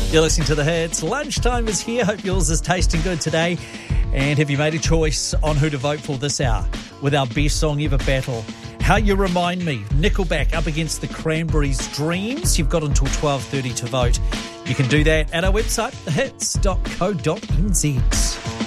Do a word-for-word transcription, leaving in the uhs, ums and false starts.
You're listening to The Hits. Lunchtime is here. Hope yours is tasting good today. And have you made a choice on who to vote for this hour with our best song ever battle? How You Remind Me, Nickelback up against the Cranberries' Dreams. You've got until twelve thirty to vote. You can do that at our website, the hits dot co dot n z.